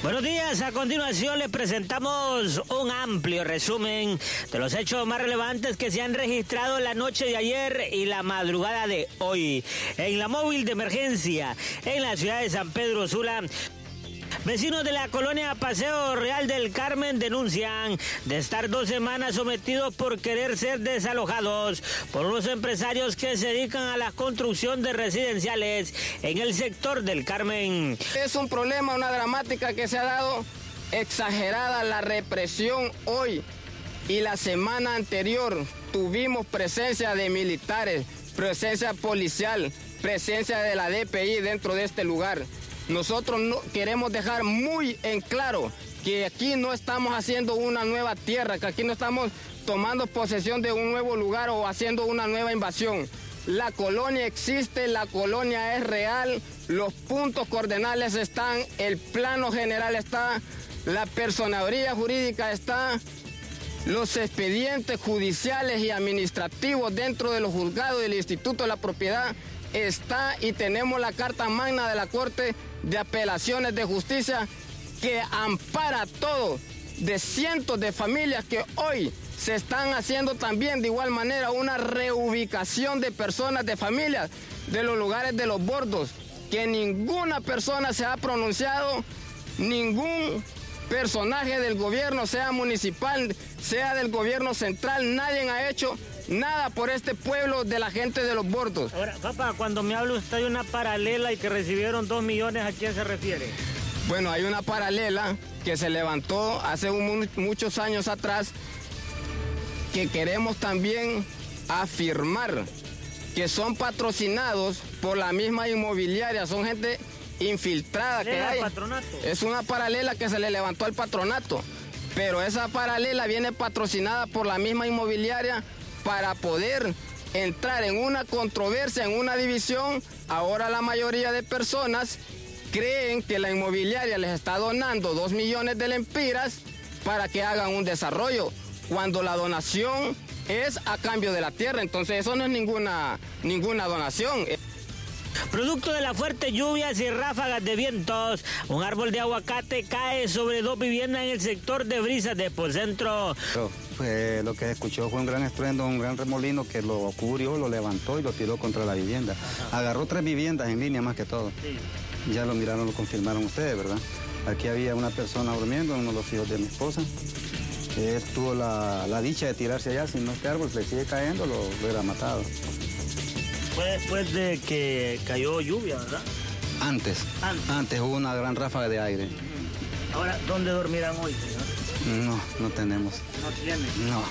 Buenos días, a continuación les presentamos un amplio resumen de los hechos más relevantes que se han registrado la noche de ayer y la madrugada de hoy. En la móvil de emergencia, en la ciudad de San Pedro Sula, vecinos de la colonia Paseo Real del Carmen denuncian de estar 2 semanas sometidos por querer ser desalojados por unos empresarios que se dedican a la construcción de residenciales en el sector del Carmen. Es un problema, una dramática que se ha dado, exagerada la represión hoy y la semana anterior. Tuvimos presencia de militares, presencia policial, presencia de la DPI dentro de este lugar. Nosotros queremos dejar muy en claro que aquí no estamos haciendo una nueva tierra, que aquí no estamos tomando posesión de un nuevo lugar o haciendo una nueva invasión. La colonia existe, la colonia es real, los puntos coordenales están, el plano general está, la personería jurídica está, los expedientes judiciales y administrativos dentro de los juzgados del Instituto de la Propiedad está, y tenemos la Carta Magna de la Corte de Apelaciones de Justicia que ampara todo de cientos de familias que hoy se están haciendo también de igual manera una reubicación de personas, de familias de los lugares de los bordos, que ninguna persona se ha pronunciado, ningún personaje del gobierno, sea municipal, sea del gobierno central, nadie ha hecho nada por este pueblo de la gente de los bordos. Ahora, papá, cuando me habla usted de una paralela y que recibieron 2 millones, ¿a quién se refiere? Bueno, hay una paralela que se levantó hace muchos años atrás, que queremos también afirmar que son patrocinados por la misma inmobiliaria, son gente infiltrada que hay. Patronato. Es una paralela que se le levantó al patronato, pero esa paralela viene patrocinada por la misma inmobiliaria para poder entrar en una controversia, en una división. Ahora la mayoría de personas creen que la inmobiliaria les está donando 2 millones de lempiras para que hagan un desarrollo, cuando la donación es a cambio de la tierra. Entonces eso no es ninguna donación. Producto de las fuertes lluvias y ráfagas de vientos, un árbol de aguacate cae sobre 2 viviendas en el sector de Brisas de Epocentro. Lo que escuchó fue un gran estruendo, un gran remolino que lo cubrió, lo levantó y lo tiró contra la vivienda. Agarró 3 viviendas en línea más que todo. Sí. Ya lo miraron, lo confirmaron ustedes, ¿verdad? Aquí había una persona durmiendo, uno de los hijos de mi esposa. Él tuvo la dicha de tirarse allá, si no este árbol le sigue cayendo, lo hubiera matado. Fue después de que cayó lluvia, ¿verdad? Antes hubo una gran ráfaga de aire. Ahora, ¿dónde dormirán hoy, señor? No tenemos. ¿No tienen?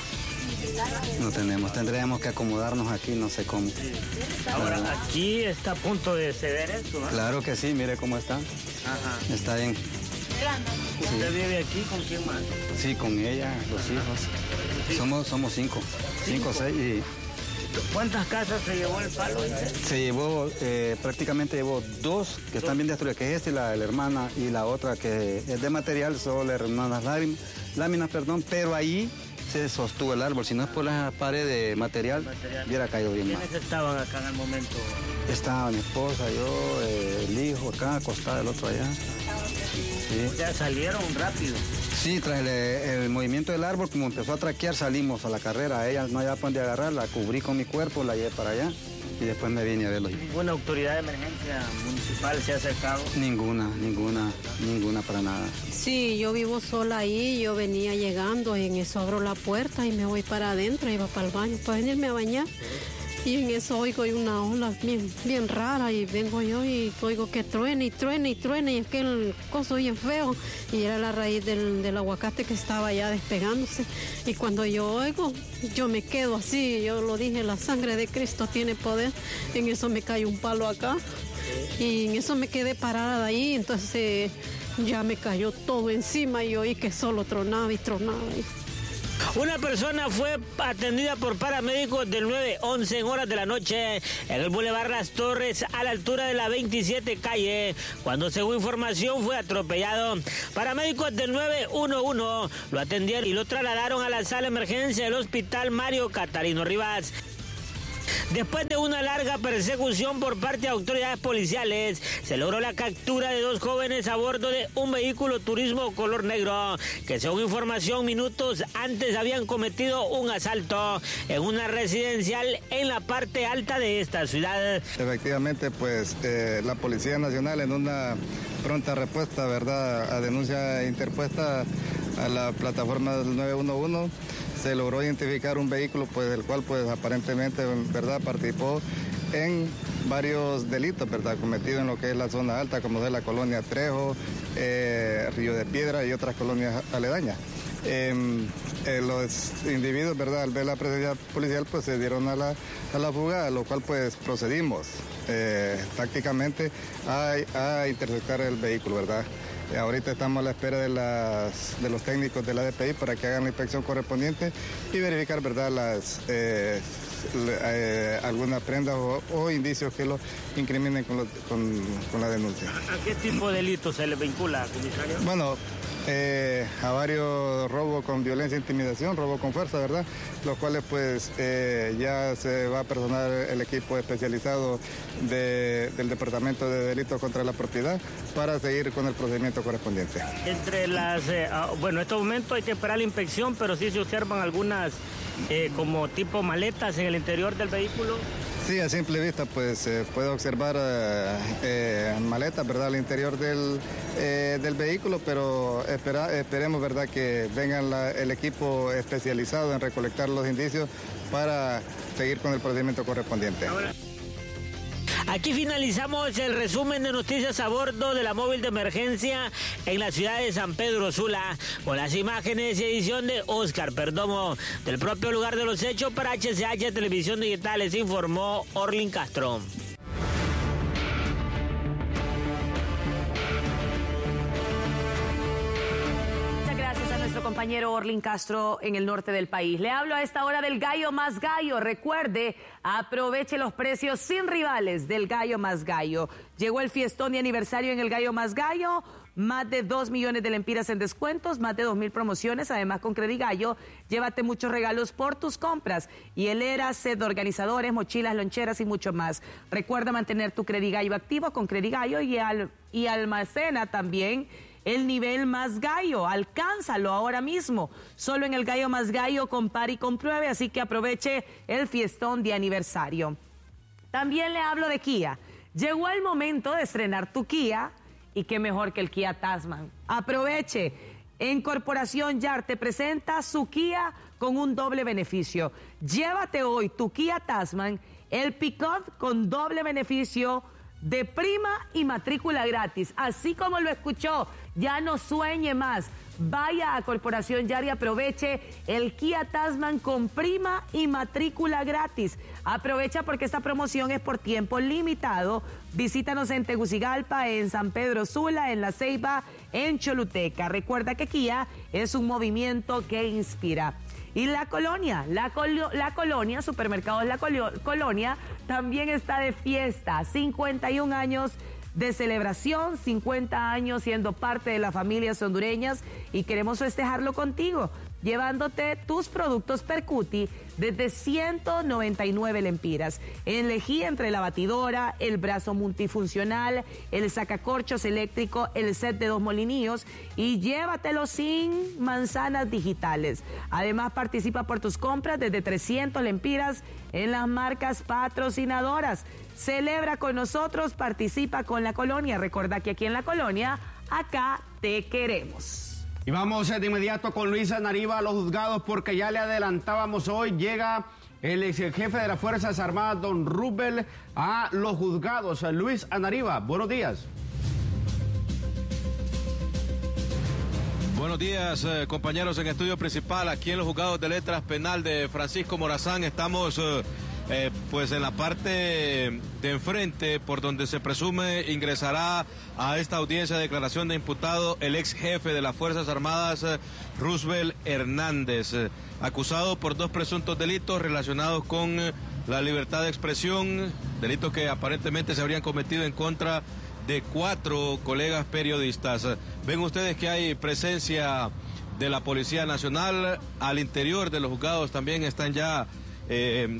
No tenemos. Tendríamos que acomodarnos aquí, no sé cómo. Sí. Ahora, aquí está a punto de ceder esto, ¿eh? Claro que sí, mire cómo está. Ajá. Está bien. ¿Usted vive aquí con quién más? Sí, con ella, los hijos. Sí. Somos 5 o 6 y... ¿Cuántas casas se llevó el palo? Se llevó, prácticamente llevó 2 que están bien destruidas, que es esta y la hermana, y la otra que es de material, solo le hermanan las láminas, pero ahí se sostuvo el árbol. Si no es por la pared de material, hubiera caído bien mal. ¿Quiénes estaban acá en el momento? Estaba mi esposa, yo, el hijo acá, acostado, el otro allá. Sí. O sea, salieron rápido. Sí, tras el movimiento del árbol, como empezó a traquear, salimos a la carrera. Ella no había para dónde agarrar, la cubrí con mi cuerpo, la llevé para allá y después me vine a verlo. ¿Ninguna autoridad de emergencia municipal se ha acercado? Ninguna para nada. Sí, yo vivo sola ahí, yo venía llegando y en eso abro la puerta y me voy para adentro, iba para el baño para venirme a bañar. Y en eso oigo una ola bien rara y vengo yo y oigo que truena y es que el coso bien feo, y era la raíz del aguacate que estaba ya despegándose. Y cuando yo oigo, yo me quedo así, yo lo dije, la sangre de Cristo tiene poder. En eso me cayó un palo acá y en eso me quedé parada de ahí, entonces ya me cayó todo encima y oí que solo tronaba y tronaba. Una persona fue atendida por paramédicos del 911 en horas de la noche en el Boulevard Las Torres, a la altura de la 27 calle, cuando según información fue atropellado. Paramédicos del 911 lo atendieron y lo trasladaron a la sala de emergencia del Hospital Mario Catarino Rivas. Después de una larga persecución por parte de autoridades policiales, se logró la captura de 2 jóvenes a bordo de un vehículo turismo color negro, que según información minutos antes habían cometido un asalto en una residencial en la parte alta de esta ciudad. Efectivamente, pues la Policía Nacional, en una pronta respuesta, ¿verdad?, a denuncia interpuesta a la plataforma del 911, se logró identificar un vehículo, pues, del cual, pues, aparentemente, ¿verdad?, participó en varios delitos, ¿verdad?, cometidos en lo que es la zona alta, como es la colonia Trejo, Río de Piedra y otras colonias aledañas. Los individuos, ¿verdad?, al ver la presencia policial, pues se dieron a la fuga, a lo cual, pues, procedimos tácticamente a interceptar el vehículo, ¿verdad? Ahorita estamos a la espera de los técnicos de la DPI para que hagan la inspección correspondiente y verificar, ¿verdad?, algunas prendas o indicios que lo incriminen con la denuncia. ¿A qué tipo de delitos se le vincula, comisario? Bueno, a varios robos con violencia e intimidación, robo con fuerza, ¿verdad? Los cuales, pues, ya se va a personar el equipo especializado del Departamento de Delitos contra la Propiedad para seguir con el procedimiento correspondiente. Entre las, en estos momentos hay que esperar la inspección, pero sí se observan algunas como tipo maletas en el interior del vehículo. Sí, a simple vista, pues se puede observar maletas, ¿verdad?, al interior del vehículo, pero esperemos, ¿verdad?, que vengan el equipo especializado en recolectar los indicios para seguir con el procedimiento correspondiente. Aquí finalizamos el resumen de noticias a bordo de la móvil de emergencia en la ciudad de San Pedro Sula, con las imágenes y edición de Oscar Perdomo. Del propio lugar de los hechos para HCH Televisión Digital les informó Orlin Castro. Compañero Orlin Castro en el norte del país. Le hablo a esta hora del Gallo Más Gallo. Recuerde, aproveche los precios sin rivales del Gallo Más Gallo. Llegó el fiestón de aniversario en el Gallo Más Gallo. Más de 2 millones de lempiras en descuentos, más de 2,000 promociones. Además, con Credigallo, llévate muchos regalos por tus compras. Hieleras, set de organizadores, mochilas, loncheras y mucho más. Recuerda mantener tu Credigallo activo con Credigallo y almacena también el nivel Más Gallo. Alcánzalo ahora mismo. Solo en el Gallo Más Gallo, compare y compruebe, así que aproveche el fiestón de aniversario. También le hablo de Kia. Llegó el momento de estrenar tu Kia, y qué mejor que el Kia Tasman. Aproveche. En Corporación Yar te presenta su Kia con un doble beneficio. Llévate hoy tu Kia Tasman, el pick-up con doble beneficio de prima y matrícula gratis. Así como lo escuchó, ya no sueñe más. Vaya a Corporación Yar y aproveche el Kia Tasman con prima y matrícula gratis. Aprovecha porque esta promoción es por tiempo limitado. Visítanos en Tegucigalpa, en San Pedro Sula, en La Ceiba, en Choluteca. Recuerda que Kia es un movimiento que inspira. Y la Colonia, Supermercados La Colonia, también está de fiesta. 51 años de celebración, 50 años siendo parte de las familias hondureñas, y queremos festejarlo contigo, llevándote tus productos Percuti desde 199 lempiras. Elegí entre la batidora, el brazo multifuncional, el sacacorchos eléctrico, el set de 2 molinillos, y llévatelo sin manzanas digitales. Además, participa por tus compras desde 300 lempiras en las marcas patrocinadoras. Celebra con nosotros, participa con La Colonia. Recuerda que aquí en La Colonia, acá te queremos. Y vamos de inmediato con Luis Anariva a los juzgados, porque ya le adelantábamos, hoy llega el ex jefe de las Fuerzas Armadas, don Roosevelt, a los juzgados. Luis Anariva, buenos días. Buenos días, compañeros, en estudio principal, aquí en los juzgados de letras penal de Francisco Morazán. Estamos pues en la parte de enfrente, por donde se presume ingresará a esta audiencia de declaración de imputado el ex jefe de las Fuerzas Armadas, Roosevelt Hernández, acusado por 2 presuntos delitos relacionados con la libertad de expresión, delitos que aparentemente se habrían cometido en contra de 4 colegas periodistas. Ven ustedes que hay presencia de la Policía Nacional. Al interior de los juzgados también están ya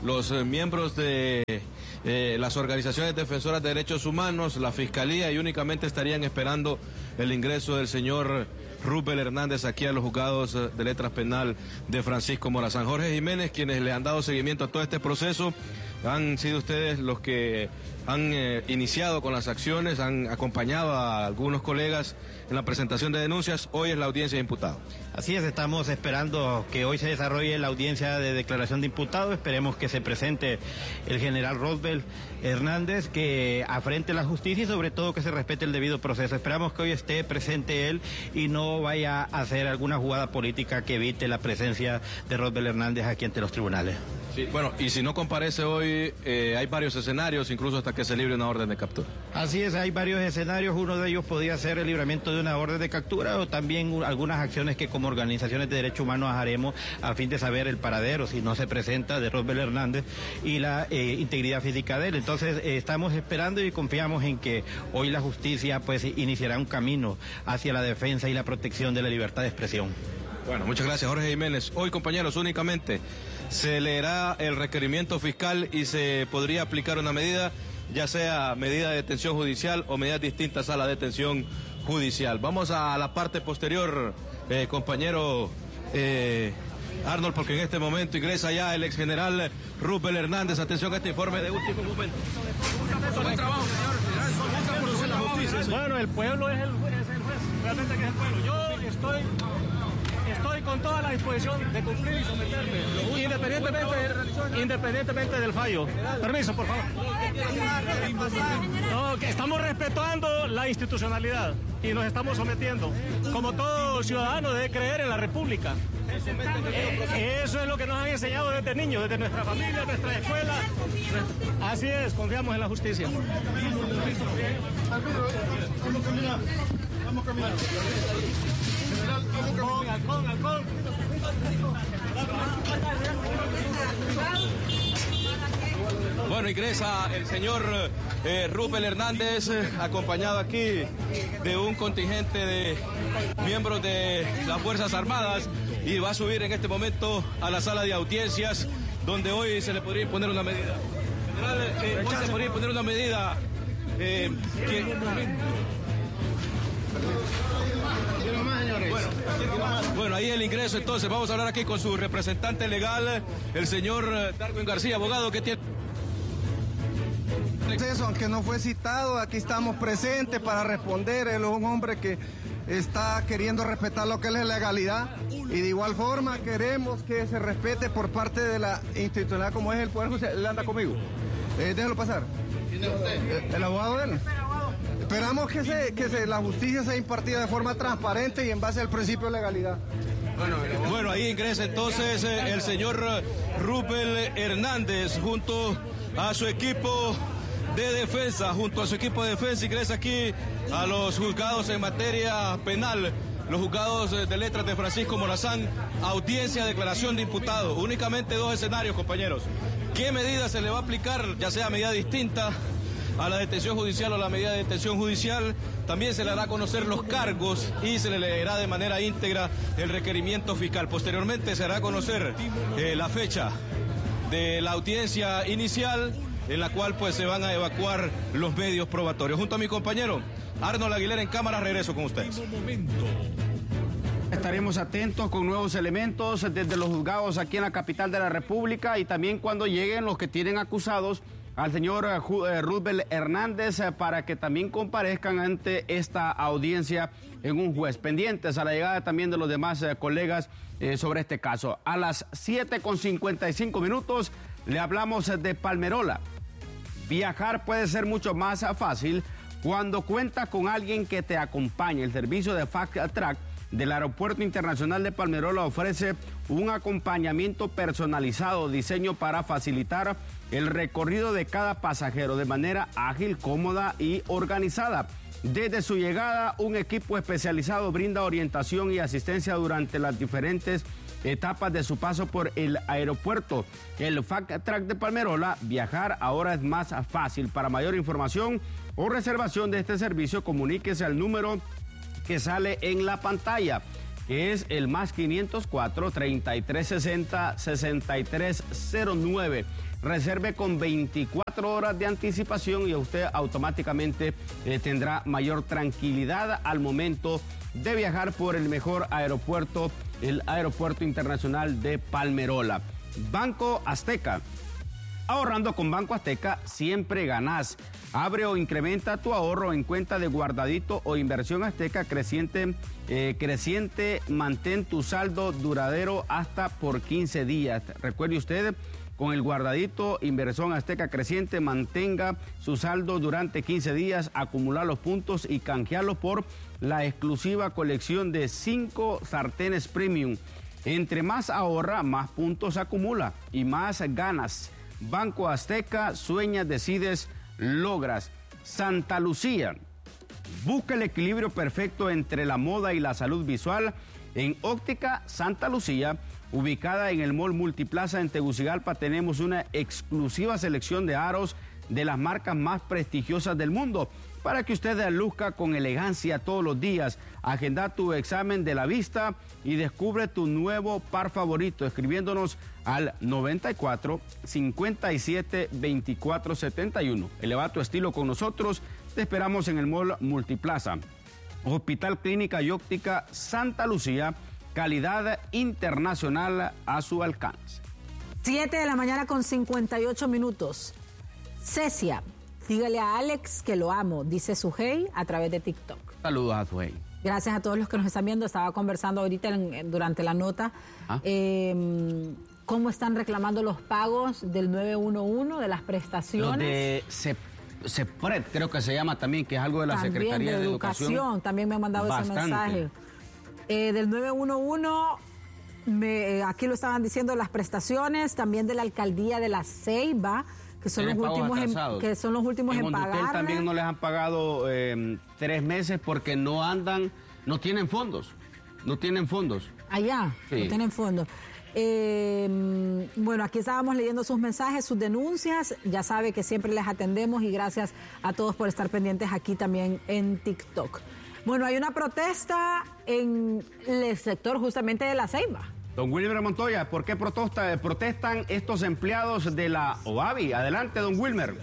los miembros de las organizaciones defensoras de derechos humanos, la Fiscalía, y únicamente estarían esperando el ingreso del señor Rubel Hernández aquí a los juzgados de letras penal de Francisco Morazán. Jorge Jiménez, quienes le han dado seguimiento a todo este proceso, han sido ustedes los que han iniciado con las acciones, han acompañado a algunos colegas en la presentación de denuncias. Hoy es la audiencia de imputado. Así es, estamos esperando que hoy se desarrolle la audiencia de declaración de imputado. Esperemos que se presente el general Rubel Hernández, que afrente la justicia y sobre todo que se respete el debido proceso. Esperamos que hoy esté presente él y no vaya a hacer alguna jugada política que evite la presencia de Rubel Hernández aquí ante los tribunales. Sí, bueno, y si no comparece hoy, hay varios escenarios, incluso hasta que se libre una orden de captura. Así es, hay varios escenarios. Uno de ellos podría ser el libramiento de una orden de captura o también algunas acciones que como organizaciones de derechos humanos haremos a fin de saber el paradero, si no se presenta, de Rubel Hernández y la integridad física de él. Entonces, estamos esperando y confiamos en que hoy la justicia pues iniciará un camino hacia la defensa y la protección de la libertad de expresión. Bueno, muchas gracias, Jorge Jiménez. Hoy, compañeros, únicamente se leerá el requerimiento fiscal y se podría aplicar una medida, ya sea medida de detención judicial o medidas distintas a la detención judicial. Vamos a la parte posterior, compañero Arnold, porque en este momento ingresa ya el exgeneral Rubel Hernández. Atención a este informe de último momento. Buen trabajo, señor. Bueno, el pueblo es el juez, realmente que es el pueblo. Yo estoy con toda la disposición de cumplir y someterme, independientemente del fallo. Permiso, por favor. No, que estamos respetando la institucionalidad y nos estamos sometiendo. Como todo ciudadano debe creer en la República. Eso es lo que nos han enseñado desde niños, desde nuestra familia, nuestra escuela. Así es, confiamos en la justicia. Vamos caminando. Halcón. Bueno, ingresa el señor Rubel Hernández, acompañado aquí de un contingente de miembros de las Fuerzas Armadas, y va a subir en este momento a la sala de audiencias, donde hoy se le podría imponer una medida. General, hoy se podría imponer una medida Bueno, ahí el ingreso. Entonces vamos a hablar aquí con su representante legal, el señor Darwin García, abogado. ¿Qué tiene? Aunque no fue citado, aquí estamos presentes para responder. Él es un hombre que está queriendo respetar lo que es la legalidad, y de igual forma queremos que se respete por parte de la institucionalidad como es el Poder Judicial. Él anda conmigo. Déjalo pasar. ¿Quién es usted? El abogado de él. Esperamos que la justicia sea impartida de forma transparente y en base al principio de legalidad. Bueno, ahí ingresa entonces el señor Rubel Hernández junto a su equipo de defensa, ingresa aquí a los juzgados en materia penal, los juzgados de letras de Francisco Morazán, audiencia, declaración de imputado. Únicamente dos escenarios, compañeros. ¿Qué medida se le va a aplicar, ya sea medida distinta a la detención judicial o la medida de detención judicial? También se le hará conocer los cargos y se le leerá de manera íntegra el requerimiento fiscal. Posteriormente se hará conocer la fecha de la audiencia inicial, en la cual pues se van a evacuar los medios probatorios. Junto a mi compañero Arnold Aguilera en cámara, regreso con ustedes. Estaremos atentos con nuevos elementos desde los juzgados aquí en la capital de la República, y también cuando lleguen los que tienen acusados al señor Rubel Hernández para que también comparezcan ante esta audiencia en un juez. Pendientes a la llegada también de los demás colegas sobre este caso. A las 7:55 le hablamos de Palmerola. Viajar puede ser mucho más fácil cuando cuenta con alguien que te acompañe. El servicio de Fast Track del Aeropuerto Internacional de Palmerola ofrece un acompañamiento personalizado, diseño para facilitar el recorrido de cada pasajero de manera ágil, cómoda y organizada. Desde su llegada, un equipo especializado brinda orientación y asistencia durante las diferentes etapas de su paso por el aeropuerto. El Fast Track de Palmerola, viajar ahora es más fácil. Para mayor información o reservación de este servicio, comuníquese al número que sale en la pantalla, que es el +504 3360 6309. reserve con 24 horas de anticipación y usted automáticamente tendrá mayor tranquilidad al momento de viajar por el mejor aeropuerto, el Aeropuerto Internacional de Palmerola. Banco Azteca. Ahorrando con Banco Azteca siempre ganás. Abre o incrementa tu ahorro en cuenta de guardadito o inversión Azteca creciente. Mantén tu saldo duradero hasta por 15 días. Recuerde usted, con el guardadito inversión Azteca creciente, mantenga su saldo durante 15 días, acumular los puntos y canjearlos por la exclusiva colección de 5 sartenes premium. Entre más ahorra, más puntos acumula y más ganas. Banco Azteca, sueñas, decides, logras. Santa Lucía. Busca el equilibrio perfecto entre la moda y la salud visual en Óptica Santa Lucía, ubicada en el Mall Multiplaza en Tegucigalpa. Tenemos una exclusiva selección de aros de las marcas más prestigiosas del mundo para que usted luzca con elegancia todos los días. Agenda tu examen de la vista y descubre tu nuevo par favorito escribiéndonos al 94 57 24 71. Eleva tu estilo con nosotros. Te esperamos en el Mall Multiplaza. Hospital Clínica y Óptica Santa Lucía, calidad internacional a su alcance. 7 de la mañana con 58 minutos. Cecia, dígale a Alex que lo amo, dice Sujei a través de TikTok. Saludos a Sujei. Gracias a todos los que nos están viendo. Estaba conversando ahorita durante la nota cómo están reclamando los pagos del 911, de las prestaciones. Los de CEPRED, creo que se llama también, que es algo de la también Secretaría de Educación. También me han mandado ese mensaje. Del 911, aquí lo estaban diciendo, las prestaciones, también de la Alcaldía de La Ceiba, que son los últimos en pagar. También no les han pagado 3 meses porque no tienen fondos. Allá, sí. No tienen fondos. Bueno, aquí estábamos leyendo sus mensajes, sus denuncias. Ya sabe que siempre les atendemos y gracias a todos por estar pendientes aquí también en TikTok. Bueno, hay una protesta en el sector justamente de La Ceiba. Don Wilmer Montoya, ¿por qué protestan estos empleados de la OAVI? Adelante, don Wilmer.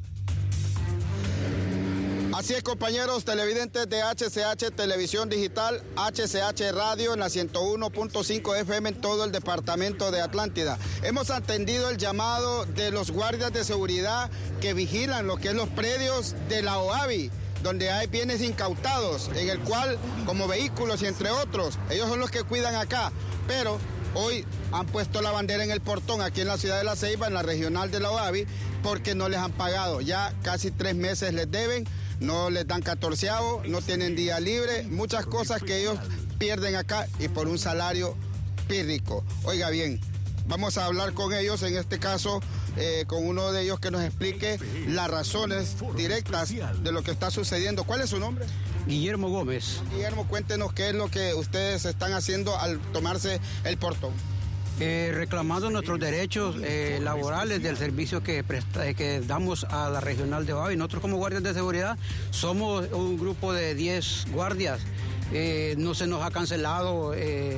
Así es, compañeros televidentes de HCH Televisión Digital, HCH Radio en la 101.5 FM en todo el departamento de Atlántida. Hemos atendido el llamado de los guardias de seguridad que vigilan lo que es los predios de la OAVI, donde hay bienes incautados, en el cual, como vehículos y entre otros, ellos son los que cuidan acá. Pero hoy han puesto la bandera en el portón aquí en la ciudad de La Ceiba, en la regional de la OAVI, porque no les han pagado. Ya casi 3 meses les deben, no les dan 14avo, no tienen día libre, muchas cosas que ellos pierden acá y por un salario pírrico. Oiga bien, vamos a hablar con ellos, en este caso con uno de ellos que nos explique las razones directas de lo que está sucediendo. ¿Cuál es su nombre? Guillermo Gómez. Guillermo, cuéntenos qué es lo que ustedes están haciendo al tomarse el portón. Reclamando nuestros derechos laborales del servicio que damos a la regional de OAVI. Nosotros como guardias de seguridad somos un grupo de 10 guardias. No se nos ha cancelado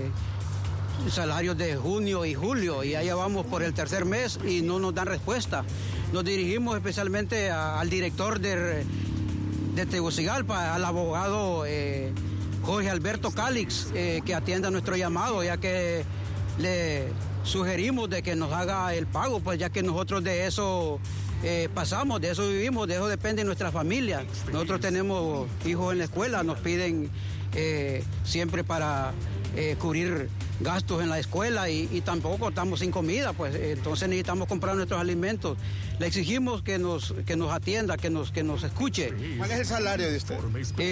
salarios de junio y julio y allá vamos por el 3er mes y no nos dan respuesta. Nos dirigimos especialmente al director de Tegucigalpa, al abogado Jorge Alberto Calix, que atienda nuestro llamado, ya que le sugerimos de que nos haga el pago, pues ya que nosotros de eso pasamos, de eso vivimos, de eso depende nuestra familia. Nosotros tenemos hijos en la escuela, nos piden siempre para cubrir gastos en la escuela y tampoco estamos sin comida, pues entonces necesitamos comprar nuestros alimentos. Le exigimos que nos atienda, que nos escuche. ¿Cuál es el salario de usted?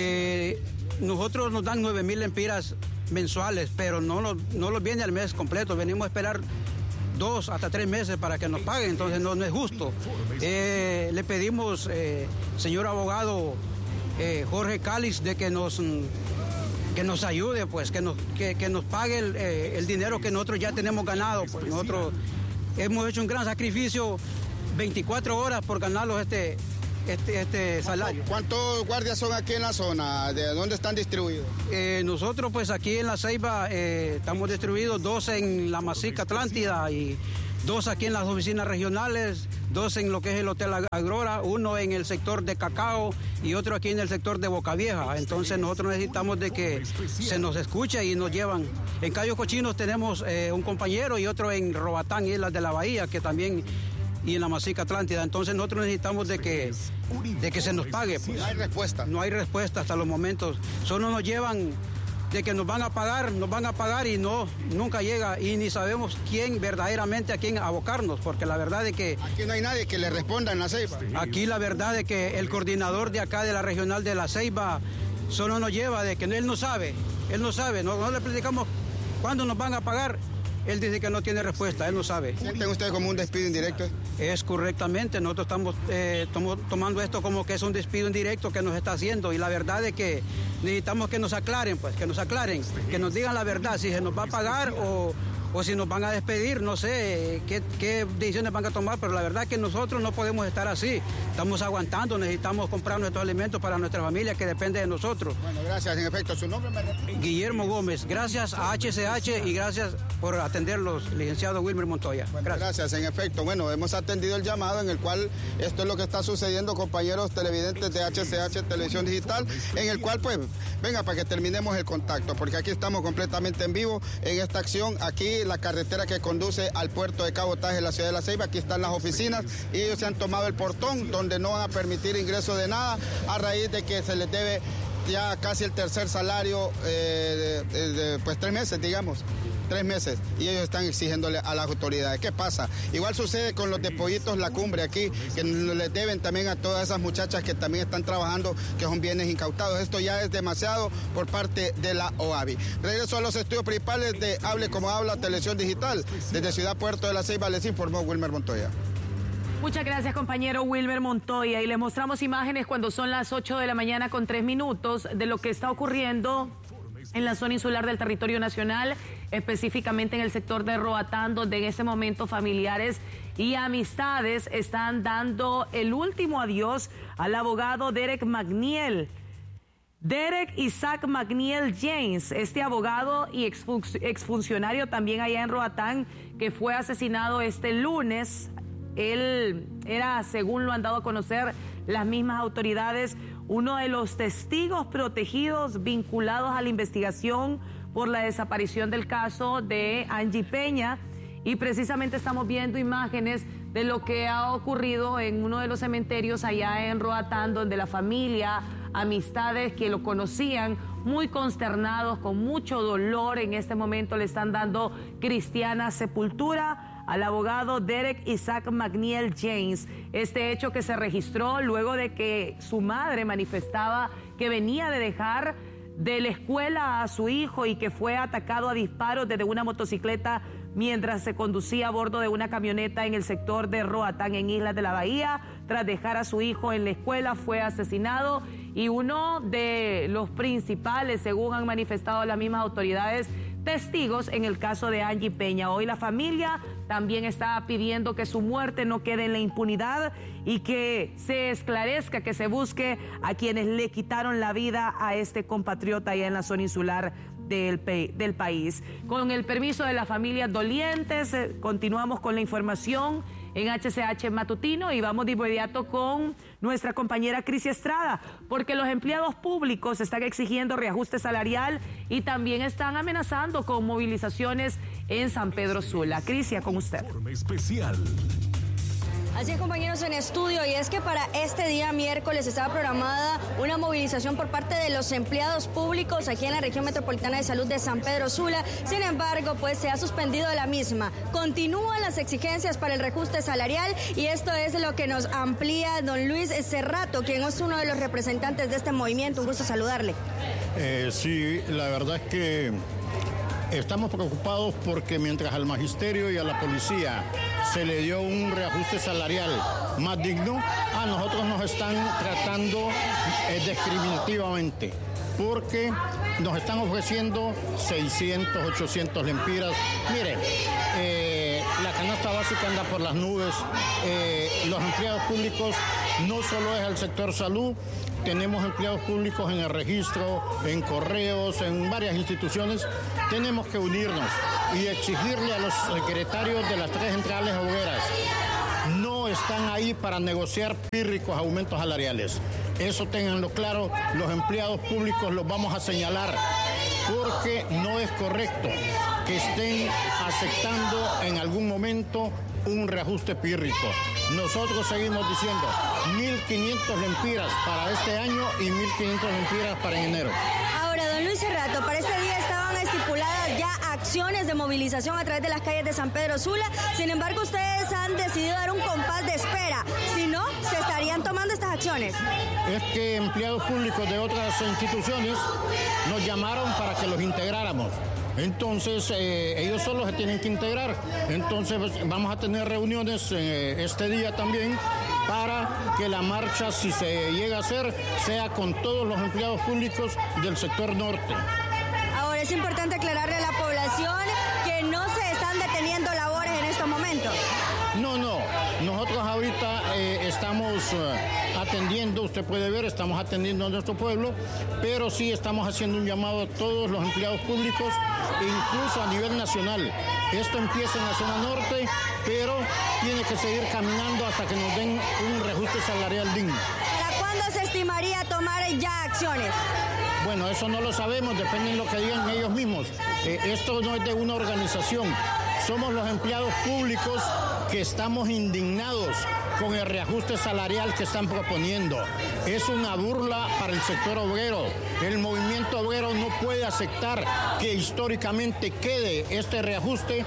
Nosotros nos dan 9,000 lempiras mensuales, pero no los viene al mes completo. Venimos a esperar 2 hasta 3 meses para que nos paguen, entonces no es justo. Le pedimos, señor abogado Jorge Calix, de que nos ayude, pues, que nos pague el dinero que nosotros ya tenemos ganado. Pues nosotros hemos hecho un gran sacrificio, 24 horas por ganarlos este salario. ¿Cuántos guardias son aquí en la zona? ¿De dónde están distribuidos? Nosotros pues aquí en La Ceiba estamos distribuidos 2 en La Masica Atlántida y 2 aquí en las oficinas regionales, 2 en lo que es el Hotel Agrora, 1 en el sector de Cacao y otro aquí en el sector de Boca Vieja. Entonces nosotros necesitamos de que se nos escuche y nos llevan. En Cayos Cochinos tenemos un compañero y otro en Roatán, Islas de la Bahía, que también, y en la Masica Atlántida. Entonces nosotros necesitamos de que se nos pague. Pues. No hay respuesta. No hay respuesta hasta los momentos. Solo nos llevan de que nos van a pagar y nunca llega, y ni sabemos quién verdaderamente a quién abocarnos, porque la verdad es que... Aquí no hay nadie que le responda en La Ceiba. Aquí la verdad es que el coordinador de acá de la regional de La Ceiba solo nos lleva de que él no sabe, no le platicamos cuándo nos van a pagar. Él dice que no tiene respuesta, él no sabe. ¿Sienten ustedes como un despido indirecto? Es correctamente, nosotros estamos tomando esto como que es un despido indirecto que nos está haciendo, y la verdad es que necesitamos que nos aclaren, que nos digan la verdad, si se nos va a pagar o si nos van a despedir, no sé qué decisiones van a tomar, pero la verdad es que nosotros no podemos estar así, estamos aguantando, necesitamos comprar nuestros alimentos para nuestra familia que depende de nosotros. Bueno, gracias, en efecto, ¿su nombre me repite? Guillermo Gómez, gracias a HCH y gracias por atenderlos, licenciado Wilmer Montoya. Bueno, gracias, en efecto, bueno, hemos atendido el llamado en el cual esto es lo que está sucediendo, compañeros televidentes de HCH Televisión Digital, en el cual pues, venga, para que terminemos el contacto, porque aquí estamos completamente en vivo en esta acción, aquí la carretera que conduce al puerto de cabotaje de la ciudad de La Ceiba. Aquí están las oficinas y ellos se han tomado el portón donde no van a permitir ingreso de nada a raíz de que se les debe ya casi el tercer salario, pues 3 meses, digamos. 3 meses, y ellos están exigiéndole a las autoridades. ¿Qué pasa? Igual sucede con los de Pollitos La Cumbre aquí, que les deben también a todas esas muchachas que también están trabajando, que son bienes incautados. Esto ya es demasiado por parte de la OAVI. Regreso a los estudios principales de Hable Como Habla, Televisión Digital. Desde Ciudad Puerto de La Ceiba les informó Wilmer Montoya. Muchas gracias, compañero Wilmer Montoya. Y les mostramos imágenes cuando son las 8 de la mañana con 3 minutos de lo que está ocurriendo en la zona insular del territorio nacional, específicamente en el sector de Roatán, donde en este momento familiares y amistades están dando el último adiós al abogado Derek McNeil. Derek Isaac McNeil James, este abogado y exfuncionario también allá en Roatán, que fue asesinado este lunes. Él era, según lo han dado a conocer las mismas autoridades, uno de los testigos protegidos vinculados a la investigación por la desaparición del caso de Angie Peña, y precisamente estamos viendo imágenes de lo que ha ocurrido en uno de los cementerios allá en Roatán, donde la familia, amistades que lo conocían, muy consternados, con mucho dolor, en este momento le están dando cristiana sepultura al abogado Derek Isaac McNeil James. Este hecho que se registró luego de que su madre manifestaba que venía de dejar de la escuela a su hijo y que fue atacado a disparos desde una motocicleta mientras se conducía a bordo de una camioneta en el sector de Roatán, en Islas de la Bahía. Tras dejar a su hijo en la escuela, fue asesinado, y uno de los principales, según han manifestado las mismas autoridades, testigos en el caso de Angie Peña. Hoy la familia también está pidiendo que su muerte no quede en la impunidad y que se esclarezca, que se busque a quienes le quitaron la vida a este compatriota allá en la zona insular del país. Con el permiso de las familias dolientes, continuamos con la información en HCH Matutino y vamos de inmediato con nuestra compañera Crisia Estrada, porque los empleados públicos están exigiendo reajuste salarial y también están amenazando con movilizaciones en San Pedro Sula. Crisia, con usted. Especial. Así es, compañeros, en estudio, y es que para este día miércoles estaba programada una movilización por parte de los empleados públicos aquí en la región metropolitana de salud de San Pedro Sula. Sin embargo, pues se ha suspendido la misma. Continúan las exigencias para el reajuste salarial, y esto es lo que nos amplía don Luis Cerrato, quien es uno de los representantes de este movimiento. Un gusto saludarle. Sí, la verdad es que estamos preocupados porque mientras al magisterio y a la policía se le dio un reajuste salarial más digno, a nosotros nos están tratando discriminativamente, porque nos están ofreciendo 600, 800 lempiras. Mire, la canasta básica anda por las nubes. Los empleados públicos no solo es el sector salud, tenemos empleados públicos en el registro, en correos, en varias instituciones. Tenemos que unirnos y exigirle a los secretarios de las 3 centrales obreras. No están ahí para negociar pírricos aumentos salariales. Eso ténganlo claro, los empleados públicos los vamos a señalar, porque no es correcto que estén aceptando en algún momento un reajuste pírrico. Nosotros seguimos diciendo 1.500 lempiras para este año y 1.500 lempiras para enero. Ahora, don Luis Cerrato, para este día estaban estipuladas ya acciones de movilización a través de las calles de San Pedro Sula. Sin embargo, ustedes han decidido dar un compás de espera. Si no, se estarían tomando estas acciones. Es que empleados públicos de otras instituciones nos llamaron para que los integráramos. Entonces, ellos solos se tienen que integrar. Entonces, pues, vamos a tener reuniones este día también para que la marcha, si se llega a hacer, sea con todos los empleados públicos del sector norte. Ahora, es importante aclararle a la población que no se están deteniendo labores en estos momentos. No. Nosotros ahorita estamos atendiendo, usted puede ver, estamos atendiendo a nuestro pueblo, pero sí estamos haciendo un llamado a todos los empleados públicos, incluso a nivel nacional. Esto empieza en la zona norte, pero tiene que seguir caminando hasta que nos den un reajuste salarial digno. ¿Para cuándo se estimaría tomar ya acciones? Bueno, eso no lo sabemos, depende de lo que digan ellos mismos. Esto no es de una organización. Somos los empleados públicos que estamos indignados con el reajuste salarial que están proponiendo. Es una burla para el sector obrero. El movimiento obrero no puede aceptar que históricamente quede este reajuste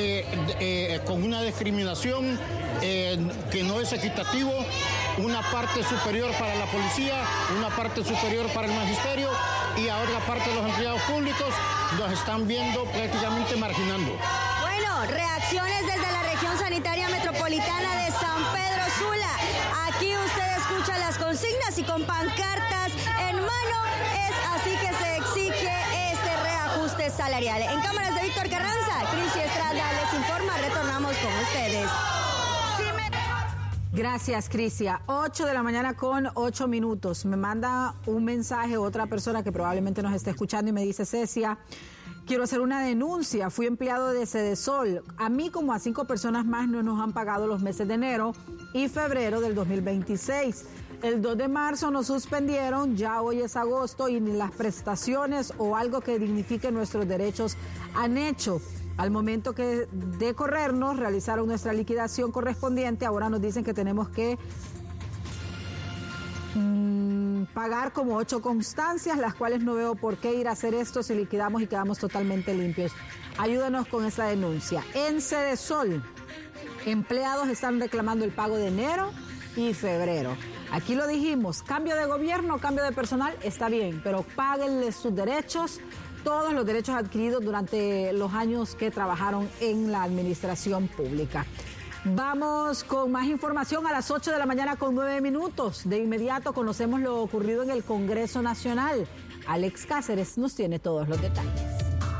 con una discriminación que no es equitativo. Una parte superior para la policía, una parte superior para el magisterio y a otra parte de los empleados públicos nos están viendo prácticamente marginando. Bueno, reacciones desde la región sanitaria metropolitana de San Pedro Sula. Aquí usted escucha las consignas y con pancartas en mano es así que se exige este reajuste salarial. En cámaras de Víctor Carranza, Crisia Estrada les informa. Retornamos con ustedes. Gracias, Crisia. 8 de la mañana con 8 minutos. Me manda un mensaje otra persona que probablemente nos esté escuchando y me dice: Cecia, quiero hacer una denuncia. Fui empleado de Sedesol. A mí como a 5 personas más no nos han pagado los meses de enero y febrero del 2026. El 2 de marzo nos suspendieron, ya hoy es agosto y ni las prestaciones o algo que dignifique nuestros derechos han hecho. Al momento que de corrernos, realizaron nuestra liquidación correspondiente, ahora nos dicen que tenemos que pagar como 8 constancias, las cuales no veo por qué ir a hacer esto si liquidamos y quedamos totalmente limpios. Ayúdanos con esa denuncia. En Sedesol, empleados están reclamando el pago de enero y febrero. Aquí lo dijimos, cambio de gobierno, cambio de personal, está bien, pero páguenle sus derechos, todos los derechos adquiridos durante los años que trabajaron en la administración pública. Vamos con más información a las 8 de la mañana con 9 minutos. De inmediato conocemos lo ocurrido en el Congreso Nacional. Alex Cáceres nos tiene todos los detalles.